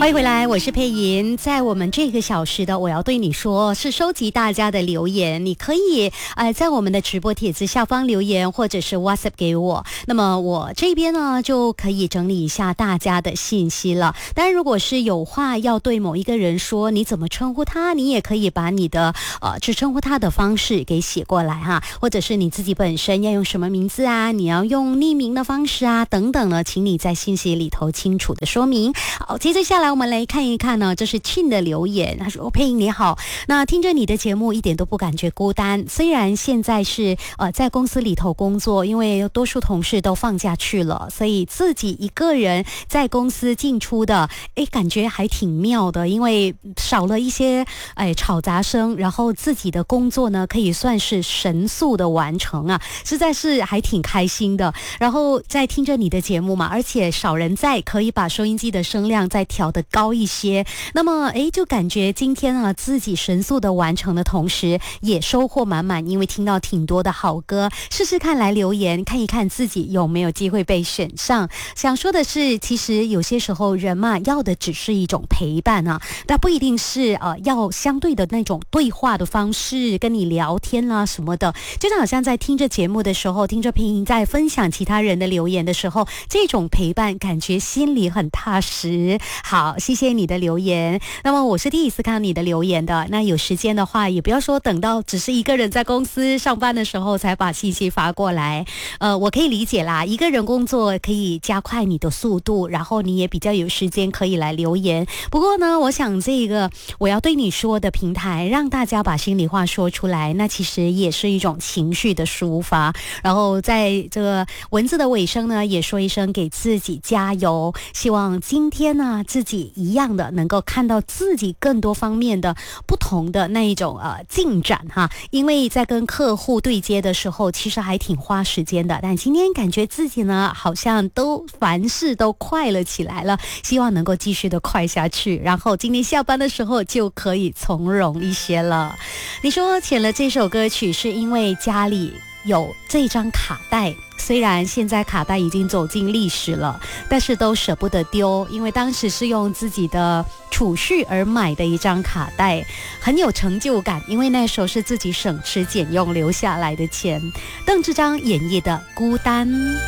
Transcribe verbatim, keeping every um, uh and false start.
欢迎回来，我是佩莹。在我们这个小时的我要对你说，是收集大家的留言，你可以呃在我们的直播帖子下方留言，或者是 WhatsApp 给我。那么我这边呢就可以整理一下大家的信息了。当然，如果是有话要对某一个人说，你怎么称呼他，你也可以把你的呃去称呼他的方式给写过来哈，或者是你自己本身要用什么名字啊，你要用匿名的方式啊等等呢，请你在信息里头清楚的说明。好，接着下来我们来看一看呢，这是庆的留言，他说：“佩莹你好，那听着你的节目一点都不感觉孤单。虽然现在是呃在公司里头工作，因为多数同事都放假去了，所以自己一个人在公司进出的，哎，感觉还挺妙的，因为少了一些哎吵杂声，然后自己的工作呢可以算是神速的完成啊，实在是还挺开心的。然后在听着你的节目嘛，而且少人在，可以把收音机的声量再调得高一些。那么，哎，就感觉今天啊，自己神速的完成的同时，也收获满满，因为听到挺多的好歌。试试看来留言，看一看自己有没有机会被选上。想说的是，其实有些时候人嘛，要的只是一种陪伴啊，但不一定是呃要相对的那种对话的方式，跟你聊天啦、啊、什么的。就好像在听着节目的时候，听着配音在分享其他人的留言的时候，这种陪伴感觉心里很踏实。好，谢谢你的留言。那么我是第一次看到你的留言的，那有时间的话也不要说等到只是一个人在公司上班的时候才把信息发过来。呃，我可以理解啦，一个人工作可以加快你的速度，然后你也比较有时间可以来留言。不过呢，我想这个我要对你说的平台，让大家把心里话说出来，那其实也是一种情绪的抒发。然后在这个文字的尾声呢，也说一声给自己加油，希望今天呢自己一样的能够看到自己更多方面的不同的那一种呃进展哈。因为在跟客户对接的时候，其实还挺花时间的，但今天感觉自己呢好像都凡事都快了起来了，希望能够继续的快下去，然后今天下班的时候就可以从容一些了。你说选了这首歌曲是因为家里有这张卡带，虽然现在卡带已经走进历史了，但是都舍不得丢，因为当时是用自己的储蓄而买的一张卡带，很有成就感，因为那时候是自己省吃俭用留下来的钱。邓志章演绎的《孤单》。